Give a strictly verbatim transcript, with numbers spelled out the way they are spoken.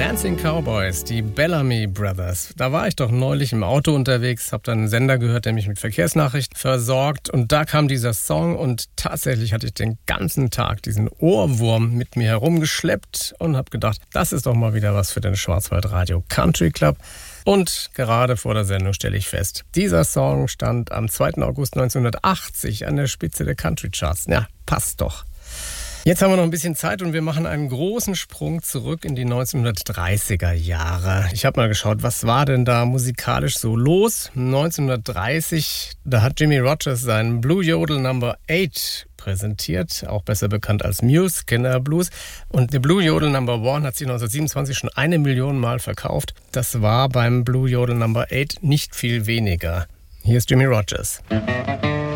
Dancing Cowboys, die Bellamy Brothers. Da war ich doch neulich im Auto unterwegs, habe dann einen Sender gehört, der mich mit Verkehrsnachrichten versorgt. Und da kam dieser Song und tatsächlich hatte ich den ganzen Tag diesen Ohrwurm mit mir herumgeschleppt und habe gedacht, das ist doch mal wieder was für den Schwarzwaldradio Country Club. Und gerade vor der Sendung stelle ich fest, dieser Song stand am zweiten August neunzehnhundertachtzig an der Spitze der Country Charts. Ja, passt doch. Jetzt haben wir noch ein bisschen Zeit und wir machen einen großen Sprung zurück in die neunzehnhundertdreißiger Jahre. Ich habe mal geschaut, was war denn da musikalisch so los? neunzehnhundertdreißig, da hat Jimmie Rodgers seinen Blue Yodel Number acht präsentiert, auch besser bekannt als Muse, Skinner Blues. Und der Blue Yodel Number eins hat sich neunzehnhundertsiebenundzwanzig schon eine Million Mal verkauft. Das war beim Blue Yodel Number acht nicht viel weniger. Hier ist Jimmie Rodgers.